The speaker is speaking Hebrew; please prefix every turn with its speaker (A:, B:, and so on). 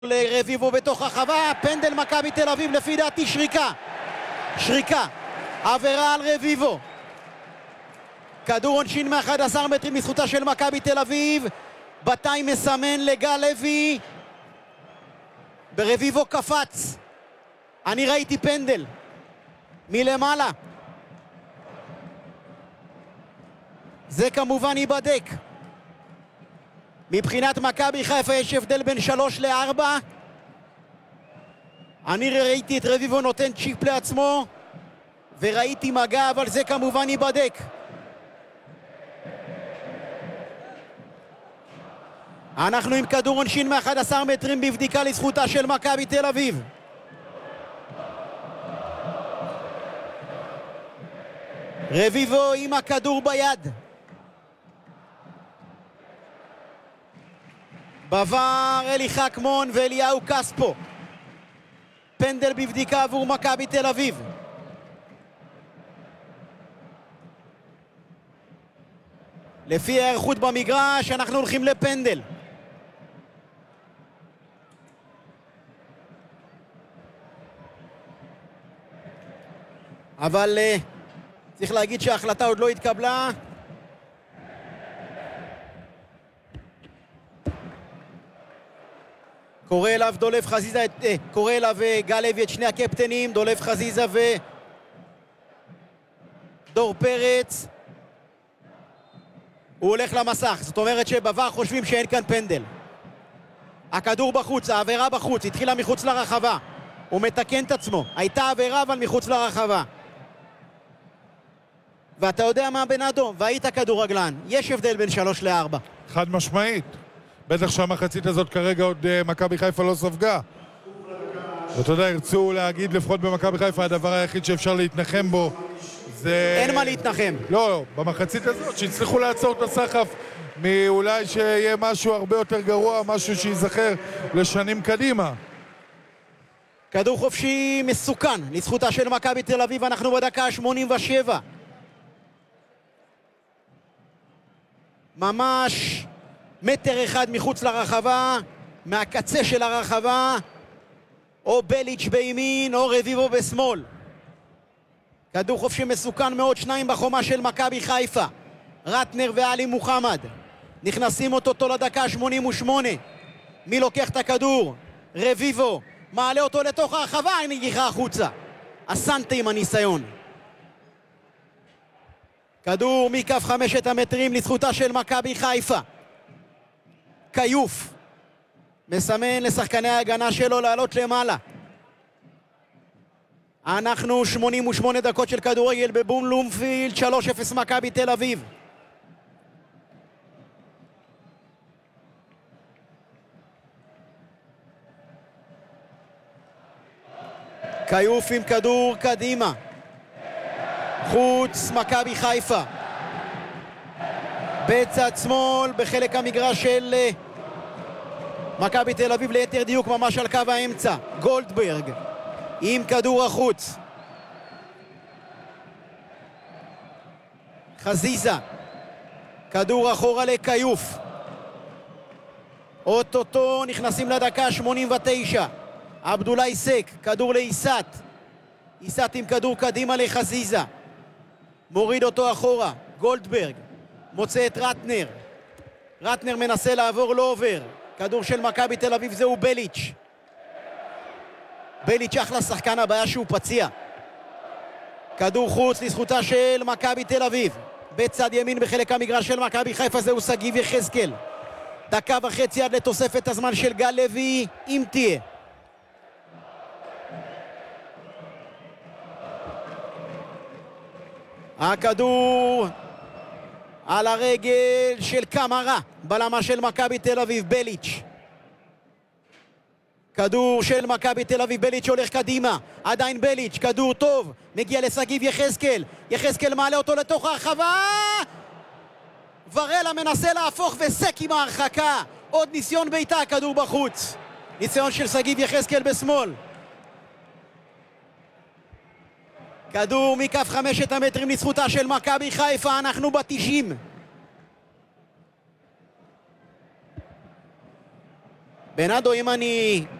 A: לרביבו בתוך הרחבה, פנדל מכבי תל אביב, לפי דעתי שריקה, עבירה על רביבו. כדור עונשין מ-11 מטרים מזכותה של מכבי תל אביב. בתיים מסמן לגל לוי, ברביבו קפץ. אני ראיתי פנדל מלמעלה, זה כמובן ייבדק. מבחינת מכבי חיפה יש הבדל בין 3 ל-4. אני ראיתי את רביבו נותן צ'יפ לעצמו וראיתי מגע, אבל זה כמובן ייבדק. אנחנו עם כדור עונשין מ-11 מטרים בבדיקה לזכותה של מכבי תל אביב. רביבו עם הכדור ביד. בבר אלי חכמון ואליהו קספו. פנדל בבדיקה עבור מכבי תל אביב. לפי הערכות במגרש אנחנו הולכים לפנדל. אבל צריך להגיד שההחלטה עוד לא התקבלה. קורא אליו דולב חזיזה, קורא אליו גל לוי את שני הקפטנים, דולב חזיזה ודור פרץ. הוא הולך למסך, זאת אומרת שבבר חושבים שאין כאן פנדל. הכדור בחוץ, העבירה בחוץ, התחילה מחוץ לרחבה. הוא מתקן את עצמו, הייתה עבירה אבל מחוץ לרחבה. ואתה יודע מה בן אדום, והיית כדורגלן, יש הבדל בין 3 ל-4.
B: חד משמעית. בטח שהמחצית הזאת כרגע עוד מכבי חיפה לא ספגה. ואתה יודע, ירצו להגיד לפחות במכבי חיפה, הדבר היחיד שאפשר להתנחם בו זה...
A: אין מה להתנחם.
B: לא, במחצית הזאת, שהצליחו לעצור את הסחף מאולי שיהיה משהו הרבה יותר גרוע, משהו שיזכר לשנים קדימה.
A: כדור חופשי מסוכן לזכותה של מכבי תל אביב, אנחנו בדקה 87. ממש מטר אחד מחוץ לרחבה, מהקצה של הרחבה, או בליץ' בימין או רביבו בשמאל. כדור חופשי מסוכן מאוד, 2 בחומה של מכבי חיפה. רטנר ואלי מוחמד נכנסים אותו לדקה 88. מי לוקח את הכדור? רביבו מעלה אותו לתוך הרחבה, נגיחה החוצה. אסנטה עם הניסיון. כדור מכף 5 המטרים לזכותה של מכבי חיפה. קיוף מסמן לשחקני ההגנה שלו לעלות למעלה. אנחנו 88 דקות של כדורגל בבלומפילד, 3-0 מכבי תל אביב. קיוף עם כדור קדימה, חוץ מכבי חיפה. בצד שמאל בחלק המגרש של מכבי תל אביב, ליתר דיוק ממש על קו האמצע. גולדברג עם כדור החוץ. חזיזה, כדור אחורה לקיוף. אוטוטו נכנסים לדקה 89. עבדולאי סק, כדור לאיסת. איסת עם כדור קדימה לחזיזה, מוריד אותו אחורה. גולדברג מוצא את רטנר. רטנר מנסה לעבור, לא עובר. כדור של מכבי תל אביב, זהו בליץ'. בליץ' אחלה שחקן, הבעיה שהוא פציע. כדור חוץ לזכותה של מכבי תל אביב. בצד ימין בחלק המגרש של מכבי חיפה זהו שגיב יחזקאל. 1.5 דקות עד לתוספת הזמן של גל לוי, אם תהיה. הכדור על הרגל של קמרה, בלמה של מכבי תל אביב, בליץ'. כדור של מכבי תל אביב, בליץ' הולך קדימה, עדיין בליץ', כדור טוב, מגיע לשגיב יחזקאל. יחזקאל מעלה אותו לתוך הרחבה, ורלה מנסה להפוך וסק עם ההרחקה. עוד ניסיון ביתה, כדור בחוץ. ניסיון של שגיב יחזקאל בשמאל. כדור מכף 5 המטרים לזכותה של מכבי חיפה, אנחנו ב-90. בנאדו, אם אני